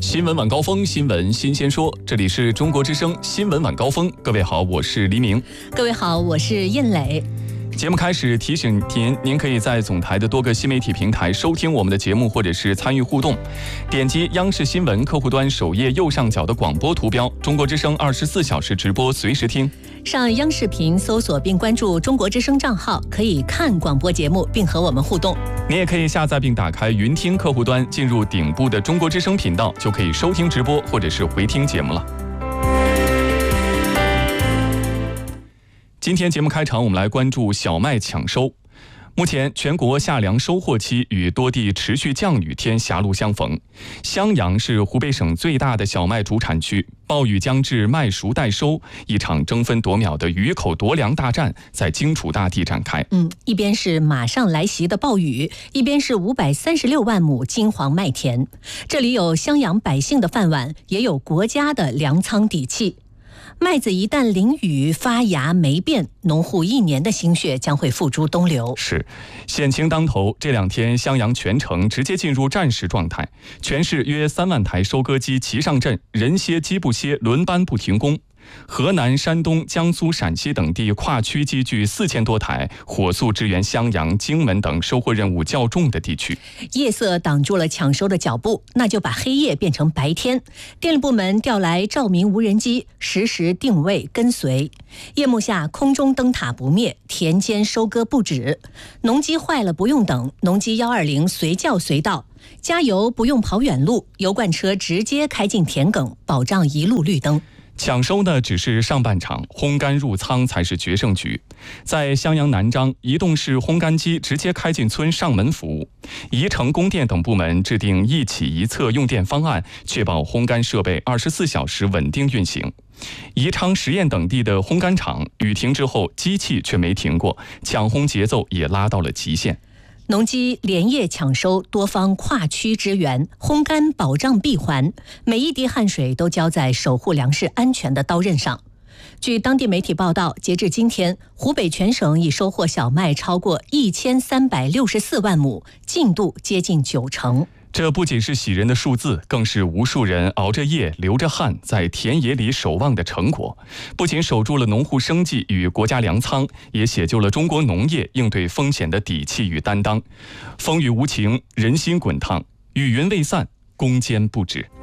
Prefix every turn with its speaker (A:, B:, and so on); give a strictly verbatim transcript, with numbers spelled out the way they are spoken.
A: 新闻晚高峰，新闻新鲜说，这里是中国之声新闻晚高峰。各位好，我是黎明。
B: 各位好，我是燕磊。
A: 节目开始提醒您，您可以在总台的多个新媒体平台收听我们的节目，或者是参与互动。点击央视新闻客户端首页右上角的广播图标，中国之声二十四小时直播，随时听。
B: 上央视频搜索并关注中国之声账号，可以看广播节目并和我们互动。
A: 你也可以下载并打开云听客户端，进入顶部的中国之声频道，就可以收听直播或者是回听节目了。今天节目开场，我们来关注小麦抢收。目前全国夏粮收获期与多地持续降雨天狭路相逢。襄阳是湖北省最大的小麦主产区，暴雨将至，麦熟待收，一场争分夺秒的雨口夺粮大战在荆楚大地展开。
B: 嗯，一边是马上来袭的暴雨，一边是五百三十六万亩金黄麦田。这里有襄阳百姓的饭碗，也有国家的粮仓底气。麦子一旦淋雨发芽霉变，农户一年的心血将会付诸东流。
A: 是，险情当头，这两天襄阳全城直接进入战时状态，全市约三万台收割机齐上阵，人歇机不歇，轮班不停工。河南、山东、江苏、陕西等地跨区积聚四千多台，火速支援襄阳、荆门等收获任务较重的地区。
B: 夜色挡住了抢收的脚步，那就把黑夜变成白天。电力部门调来照明无人机，实时定位跟随。夜幕下，空中灯塔不灭，田间收割不止。农机坏了不用等，农机幺二零随叫随到。加油不用跑远路，油罐车直接开进田埂，保障一路绿灯。
A: 抢收呢只是上半场，烘干入仓才是决胜局。在襄阳南章，移动式烘干机直接开进村上门服务。宜城供电等部门制定一起一策用电方案，确保烘干设备二十四小时稳定运行。宜昌、十堰等地的烘干厂，雨停之后机器却没停过，抢烘节奏也拉到了极限。
B: 农机连夜抢收，多方跨区支援，烘干保障闭环，每一滴汗水都浇在守护粮食安全的刀刃上。据当地媒体报道，截至今天，湖北全省已收获小麦超过一千三百六十四万亩，进度接近九成。
A: 这不仅是喜人的数字，更是无数人熬着夜、流着汗在田野里守望的成果。不仅守住了农户生计与国家粮仓，也写就了中国农业应对风险的底气与担当。风雨无情，人心滚烫，雨云未散，攻坚不止。